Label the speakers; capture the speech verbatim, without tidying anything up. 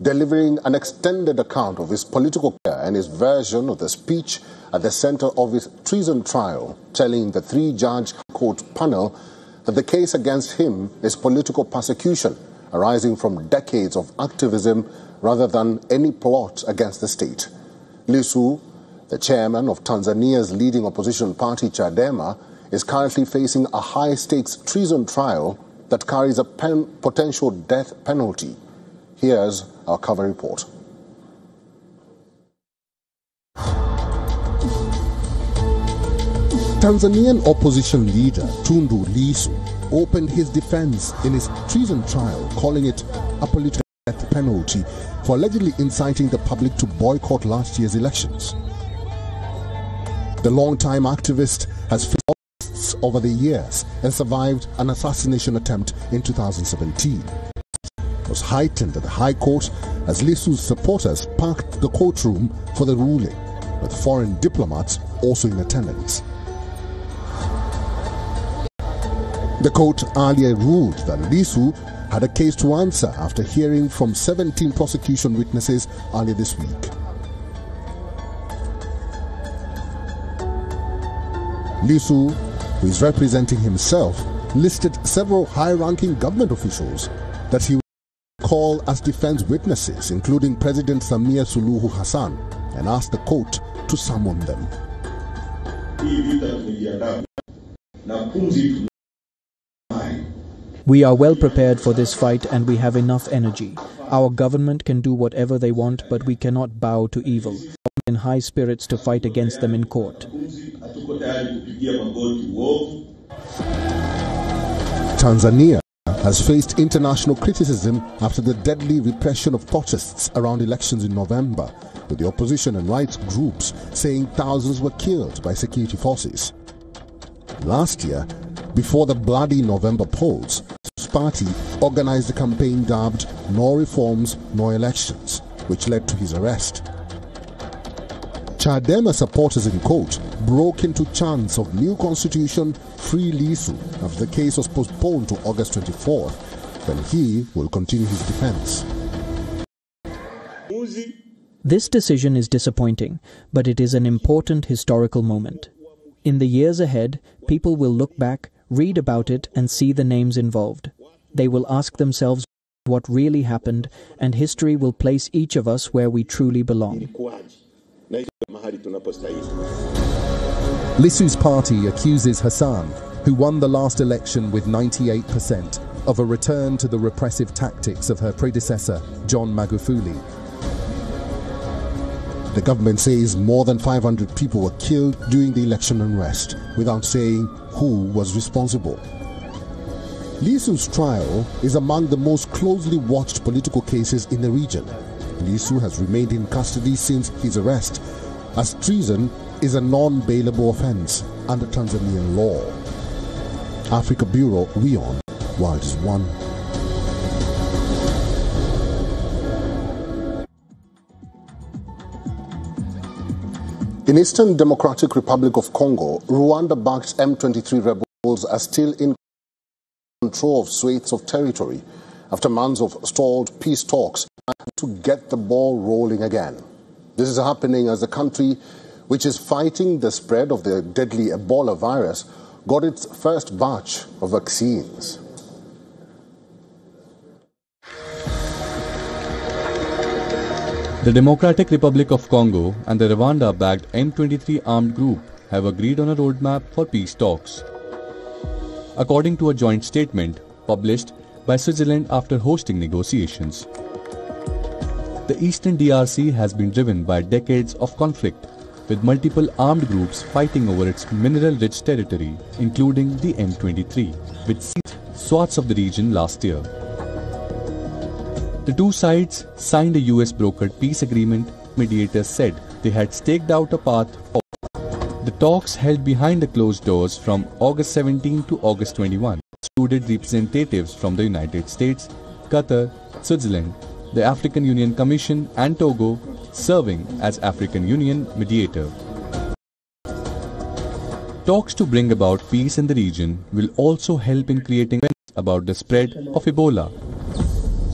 Speaker 1: delivering an extended account of his political career and his version of the speech at the center of his treason trial, telling the three-judge court panel that the case against him is political persecution arising from decades of activism rather than any plot against the state. Lissu, the chairman of Tanzania's leading opposition party Chadema, is currently facing a high-stakes treason trial that carries a pen potential death penalty. Here's our cover report. Tanzanian opposition leader Tundu Lissu opened his defense in his treason trial, calling it a political death penalty for allegedly inciting the public to boycott last year's elections. The longtime activist has faced arrests over the years and survived an assassination attempt in two thousand seventeen. It was heightened at the High Court as Lissu's supporters packed the courtroom for the ruling, with foreign diplomats also in attendance. The court earlier ruled that Lissu had a case to answer after hearing from seventeen prosecution witnesses earlier this week. Lissu, who is representing himself, listed several high-ranking government officials that he would call as defense witnesses, including President Samia Suluhu Hassan, and asked the court to summon them.
Speaker 2: We are well prepared for this fight and we have enough energy. Our government can do whatever they want, but we cannot bow to evil. We are in high spirits to fight against them in court.
Speaker 1: Tanzania has faced international criticism after the deadly repression of protests around elections in November, with the opposition and rights groups saying thousands were killed by security forces. Last year, before the bloody November polls, his party organized a campaign dubbed No Reforms, No Elections, which led to his arrest. Chadema supporters in court broke into chants of new constitution, free Lissu, after the case was postponed to August twenty-fourth, when he will continue his defense.
Speaker 2: This decision is disappointing, but it is an important historical moment. In the years ahead, people will look back, read about it, and see the names involved. They will ask themselves what really happened, and history will place each of us where we truly belong.
Speaker 3: Lissu's party accuses Hassan, who won the last election with ninety-eight percent, of a return to the repressive tactics of her predecessor, John Magufuli.
Speaker 1: The government says more than five hundred people were killed during the election unrest, without saying who was responsible. Lissu's trial is among the most closely watched political cases in the region. Lissu has remained in custody since his arrest, as treason is a non-bailable offense under Tanzanian law. Africa Bureau, WION, World is One. In Eastern Democratic Republic of Congo, Rwanda-backed M twenty-three rebels are still in control of swathes of territory after months of stalled peace talks to get the ball rolling again. This is happening as the country, which is fighting the spread of the deadly Ebola virus, got its first batch of vaccines.
Speaker 4: The Democratic Republic of Congo and the Rwanda-backed M twenty-three armed group have agreed on a roadmap for peace talks. According to a joint statement published by Switzerland after hosting negotiations, the Eastern D R C has been driven by decades of conflict, with multiple armed groups fighting over its mineral-rich territory, including the M twenty-three, which seized swaths of the region last year. The two sides signed a U S-brokered peace agreement. Mediators said they had staked out a path forward. The talks, held behind the closed doors from August seventeenth to August twenty-first, included representatives from the United States, Qatar, Switzerland, the African Union Commission and Togo, serving as African Union mediator. Talks to bring about peace in the region will also help in creating awareness about the spread of Ebola.